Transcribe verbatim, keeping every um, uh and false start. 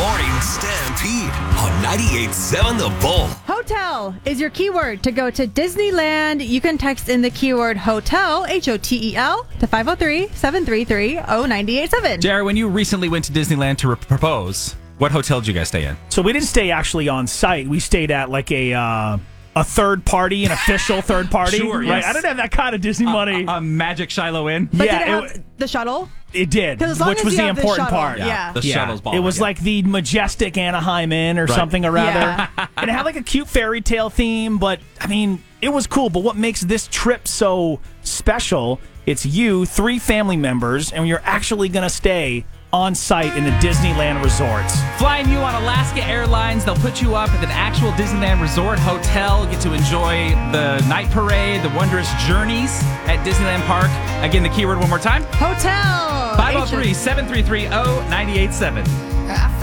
Morning Stampede on ninety-eight point seven The Bull. Hotel is your keyword to go to Disneyland. You can text in the keyword hotel, H O T E L, to five oh three, seven three three, oh nine eight seven. Jerry, when you recently went to Disneyland to re- propose, what hotel did you guys stay in? So we didn't stay actually on site. We stayed at like a uh, a third party, an official third party. Sure, right? yes. I didn't have that kind of Disney money. A, a Magic Shiloh Inn? But yeah, did it have it, the shuttle? it did, 'Cause as long which as was you the have the important shuttle, part. yeah. The Yeah. shuttle's ball. It was yeah. like the majestic Anaheim Inn or Right. something or rather. Yeah. And it had like a cute fairy tale theme, but I mean, it was cool. But what makes this trip so special, it's you, three family members, and you're actually going to stay on site in the Disneyland resorts. Flying you on Alaska Airlines, they'll put you up at an actual Disneyland resort hotel, get to enjoy the night parade, the wondrous journeys at Disneyland Park. Again, the keyword one more time. Hotel. five oh three, seven three three, oh nine eight seven.